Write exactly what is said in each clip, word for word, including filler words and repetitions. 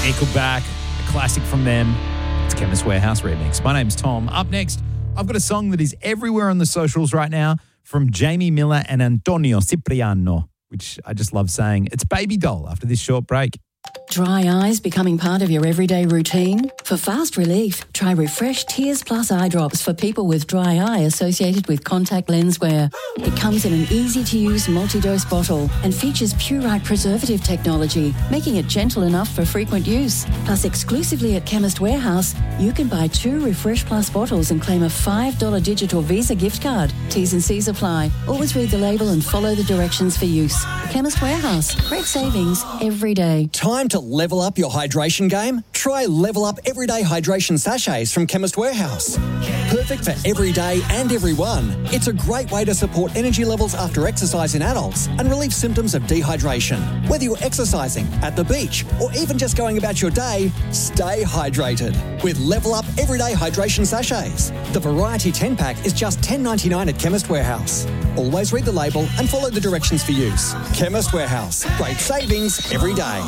Nickelback, a classic from them. It's Chemist Warehouse remix. My name's Tom. Up next, I've got a song that is everywhere on the socials right now from Jamie Miller and Antonio Cipriano, which I just love saying. It's Baby Doll after this short break. Dry eyes becoming part of your everyday routine? For fast relief, try Refresh Tears Plus eye drops for people with dry eye associated with contact lens wear. It comes in an easy-to-use multi-dose bottle and features Purite preservative technology, making it gentle enough for frequent use. Plus, exclusively at Chemist Warehouse, you can buy two Refresh Plus bottles and claim a five dollars digital Visa gift card. T's and C's apply. Always read the label and follow the directions for use. Chemist Warehouse. Great savings every day. Time to level up your hydration game? Try Level Up Everyday Hydration Sachets from Chemist Warehouse. Perfect for every day and everyone. It's a great way to support energy levels after exercise in adults and relieve symptoms of dehydration. Whether you're exercising, at the beach, or even just going about your day, stay hydrated with Level Up Everyday Hydration Sachets. The Variety ten-pack is just ten dollars ninety-nine at Chemist Warehouse. Always read the label and follow the directions for use. Chemist Warehouse. Great savings every day.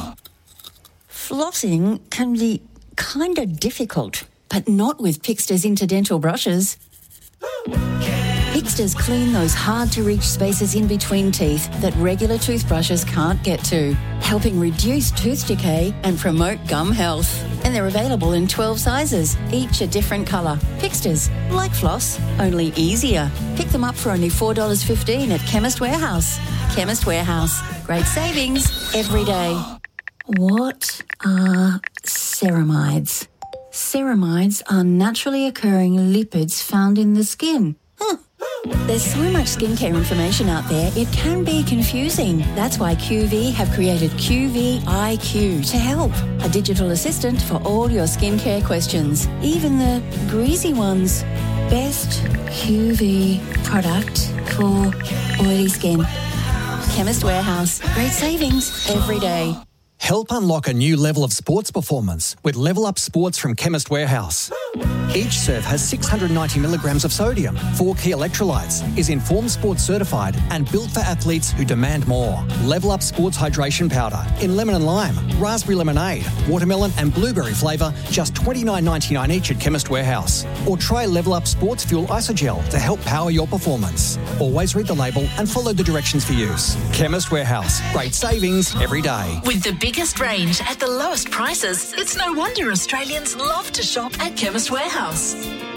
Flossing can be kind of difficult, but not with Pixter's interdental brushes. Pixter's clean those hard-to-reach spaces in between teeth that regular toothbrushes can't get to, helping reduce tooth decay and promote gum health. And they're available in twelve sizes, each a different colour. Pixter's, like floss, only easier. Pick them up for only four dollars fifteen at Chemist Warehouse. Chemist Warehouse. Great savings every day. What are ceramides? Ceramides are naturally occurring lipids found in the skin. Huh. There's so much skincare information out there, it can be confusing. That's why Q V have created Q V I Q to help. A digital assistant for all your skincare questions, even the greasy ones. Best Q V product for oily skin. Chemist Warehouse. Great savings every day. Help unlock a new level of sports performance with Level Up Sports from Chemist Warehouse. Each serve has six hundred ninety milligrams of sodium, four key electrolytes, is Informed Sports certified and built for athletes who demand more. Level Up Sports Hydration Powder in lemon and lime, raspberry lemonade, watermelon and blueberry flavour, just twenty-nine ninety-nine each at Chemist Warehouse. Or try Level Up Sports Fuel Isogel to help power your performance. Always read the label and follow the directions for use. Chemist Warehouse. Great savings every day. With the biggest range at the lowest prices, it's no wonder Australians love to shop at Chemist Warehouse.